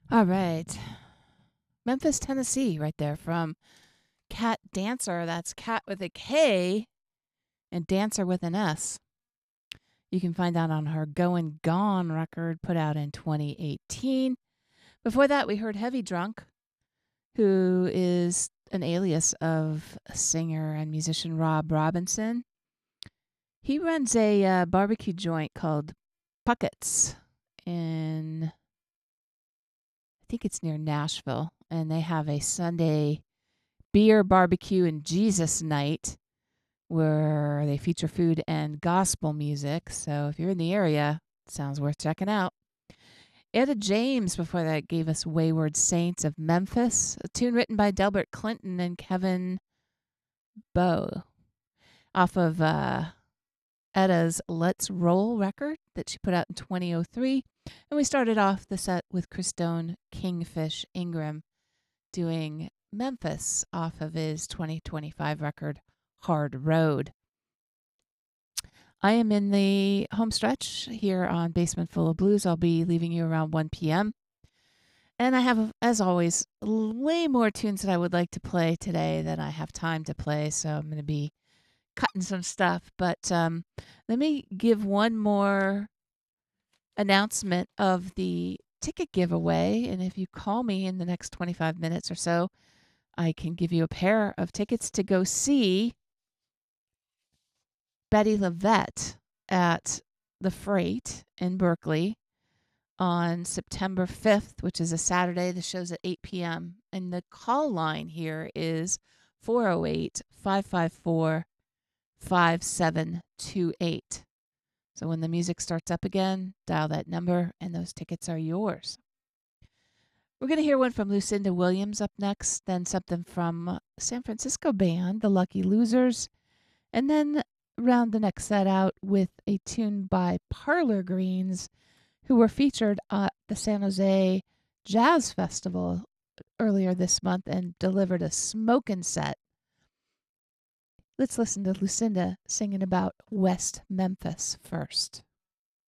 All right. Memphis, Tennessee, right there from Cat Dancer. That's Cat with a K and Dancer with an S. You can find that on her Goin' Gone record put out in 2018. Before that, we heard Heavy Drunk, who is an alias of singer and musician Rob Robinson. He runs a barbecue joint called Puckett's in, I think it's near Nashville, and they have a Sunday beer, barbecue, and Jesus night where they feature food and gospel music. So if you're in the area, it sounds worth checking out. Etta James before that gave us Wayward Saints of Memphis, a tune written by Delbert Clinton and Kevin Bowe off of Etta's Let's Roll record that she put out in 2003. And we started off the set with Christone Kingfish Ingram doing Memphis off of his 2025 record, Hard Road. I am in the home stretch here on Basement Full of Blues. I'll be leaving you around 1 p.m. And I have, as always, way more tunes that I would like to play today than I have time to play. So I'm going to be cutting some stuff. But let me give one more announcement of the ticket giveaway. And if you call me in the next 25 minutes or so, I can give you a pair of tickets to go see Betty LaVette at the Freight in Berkeley on September 5th, which is a Saturday. The show's at 8 p.m. And the call line here is 408 554 5728. So when the music starts up again, dial that number and those tickets are yours. We're going to hear one from Lucinda Williams up next, then something from San Francisco band, The Lucky Losers, and then round the next set out with a tune by Parlor Greens, who were featured at the San Jose Jazz Festival earlier this month and delivered a smokin' set. Let's listen to Lucinda singing about West Memphis first.